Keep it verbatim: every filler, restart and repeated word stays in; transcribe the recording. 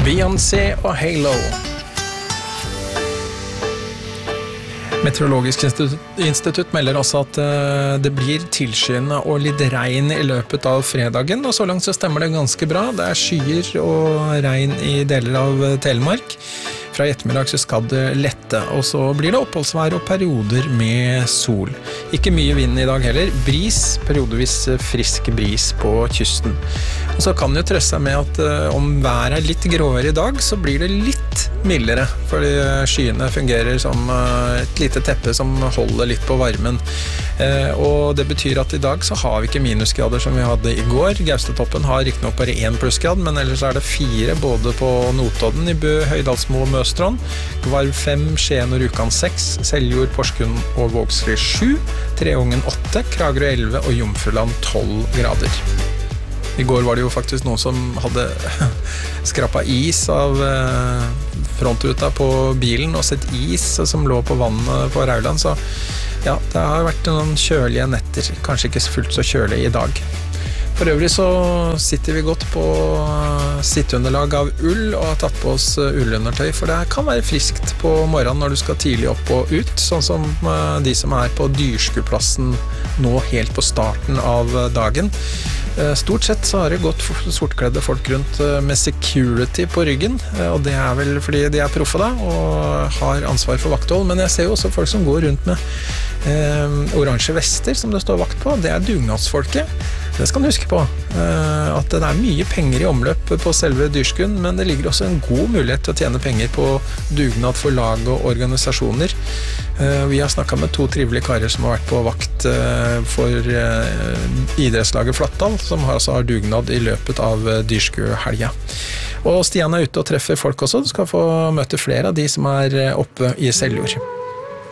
Beyoncé og Halo. Meteorologisk institutt, institutt melder også at uh, det blir tilskyende og litt regn i løpet av fredagen, og så langt så stemmer det ganske bra. Det er skyer og regn i deler av Telemark. Fra i ettermiddag så skal det lette, og så blir det oppholdsvær og perioder med sol. Ikke mye vind i dag heller. Bris, periodevis frisk bris på kysten. Og så kan jo trøste seg med at uh, om været er litt gråere i dag, så blir det litt mildere, fordi skyene fungerer som uh, et lite teppe som holder litt på varmen. Uh, og det betyr at i dag så har vi ikke minusgrader som vi hadde i går. Gaustatoppen har ikke nok bare én plussgrad, men ellers er det fire både på Notodden, i Bø, Høydalsmo og Møstron. Gvarv fem, Skien og Rjukan seks, Seljord, Porsgrunn og Vågsli sju, Treungen åtte, Kragerø elleve og Jomfruland tolv grader. I går var det jo faktisk noen som hadde skrapet is av frontruta på bilen og sett is som lå på vannet på Rauland, så ja, det har vært noen kjølige netter, kanskje ikke fullt så kjølig i dag. For øvrig så sitter vi godt på sitteunderlag av ull og har tatt på oss ullundertøy, for det kan være friskt på morgenen når du skal tidlig opp og ut, sånn som de som er på Dyrskuplassen nå helt på starten av dagen. Stort sett så har det gått sortkledde folk rundt med security på ryggen, og det er vel fordi de er proffe da, og har ansvar for vakthold, men jeg ser jo også folk som går rundt med eh, oransje vester som det står vakt på. Det er dugnadsfolket. Det skal du huske på, at det er mye penger i omløp på selve Dyrskuen, men det ligger også en god mulighet til å tjene penger på dugnad for lag og organisasjoner. Vi har snakket med to trivelige karer som har vært på vakt for idrettslaget Flatdal, som altså har dugnad i løpet av Dyrskuehelga. Og Stian er ute og treffer folk også. Du skal få møte flere av de som er oppe i Seljord.